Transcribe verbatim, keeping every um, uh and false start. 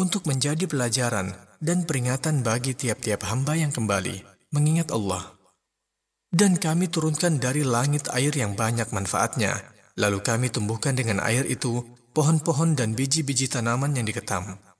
untuk menjadi pelajaran dan peringatan bagi tiap-tiap hamba yang kembali mengingat Allah. Dan kami turunkan dari langit air yang banyak manfaatnya, lalu kami tumbuhkan dengan air itu pohon-pohon dan biji-biji tanaman yang diketam.